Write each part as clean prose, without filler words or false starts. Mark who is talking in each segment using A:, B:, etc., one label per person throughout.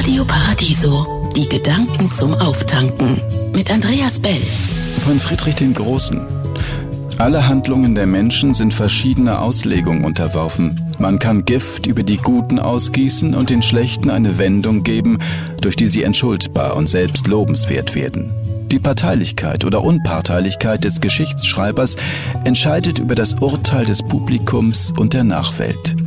A: Radio Paradiso, die Gedanken zum Auftanken. Mit Andreas Bell.
B: Von Friedrich dem Großen. Alle Handlungen der Menschen sind verschiedener Auslegung unterworfen. Man kann Gift über die Guten ausgießen und den Schlechten eine Wendung geben, durch die sie entschuldbar und selbst lobenswert werden. Die Parteilichkeit oder Unparteilichkeit des Geschichtsschreibers entscheidet über das Urteil des Publikums und der Nachwelt.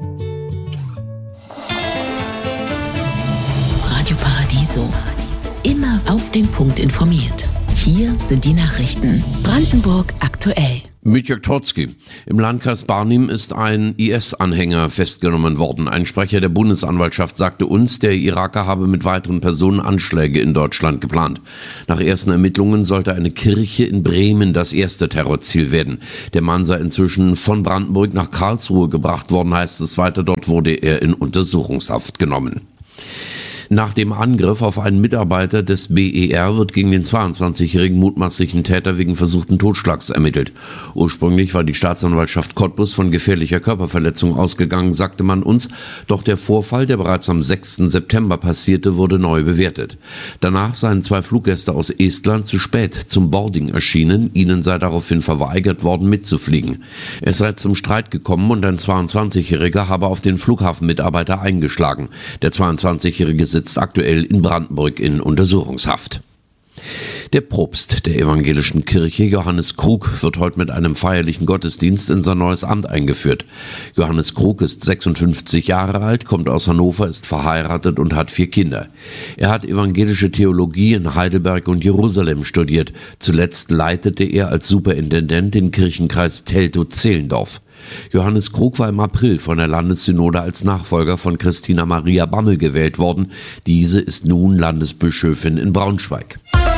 A: Radio Paradiso. Immer auf den Punkt informiert. Hier sind die Nachrichten. Brandenburg aktuell.
C: Mit Jörg Trotzki. Im Landkreis Barnim ist ein IS-Anhänger festgenommen worden. Ein Sprecher der Bundesanwaltschaft sagte uns, der Iraker habe mit weiteren Personen Anschläge in Deutschland geplant. Nach ersten Ermittlungen sollte eine Kirche in Bremen das erste Terrorziel werden. Der Mann sei inzwischen von Brandenburg nach Karlsruhe gebracht worden, heißt es weiter. Dort wurde er in Untersuchungshaft genommen. Nach dem Angriff auf einen Mitarbeiter des BER wird gegen den 22-jährigen mutmaßlichen Täter wegen versuchten Totschlags ermittelt. Ursprünglich war die Staatsanwaltschaft Cottbus von gefährlicher Körperverletzung ausgegangen, sagte man uns. Doch der Vorfall, der bereits am 6. September passierte, wurde neu bewertet. Danach seien 2 Fluggäste aus Estland zu spät zum Boarding erschienen. Ihnen sei daraufhin verweigert worden, mitzufliegen. Es sei zum Streit gekommen und ein 22-Jähriger habe auf den Flughafenmitarbeiter eingeschlagen. Der 22-Jährige sitzt aktuell in Brandenburg in Untersuchungshaft. Der Propst der evangelischen Kirche, Johannes Krug, wird heute mit einem feierlichen Gottesdienst in sein neues Amt eingeführt. Johannes Krug ist 56 Jahre alt, kommt aus Hannover, ist verheiratet und hat 4 Kinder. Er hat evangelische Theologie in Heidelberg und Jerusalem studiert. Zuletzt leitete er als Superintendent den Kirchenkreis Teltow-Zehlendorf. Johannes Krug war im April von der Landessynode als Nachfolger von Christina Maria Bammel gewählt worden. Diese ist nun Landesbischöfin in Braunschweig.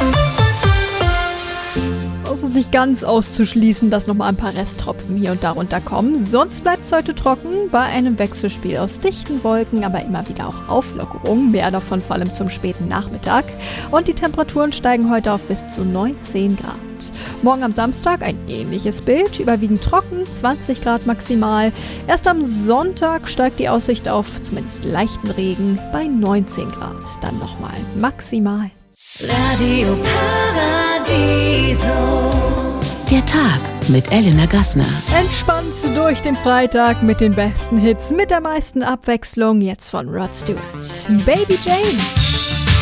D: Es ist nicht ganz auszuschließen, dass noch mal ein paar Resttropfen hier und da runterkommen. Sonst bleibt es heute trocken bei einem Wechselspiel aus dichten Wolken, aber immer wieder auch Auflockerungen. Mehr davon vor allem zum späten Nachmittag. Und die Temperaturen steigen heute auf bis zu 19 Grad. Morgen am Samstag ein ähnliches Bild, überwiegend trocken, 20 Grad maximal. Erst am Sonntag steigt die Aussicht auf zumindest leichten Regen bei 19 Grad. Dann nochmal maximal.
A: Radio Paradiso. Der Tag mit Elena Gassner.
D: Entspannt durch den Freitag mit den besten Hits, mit der meisten Abwechslung. Jetzt von Rod Stewart. Baby Jane.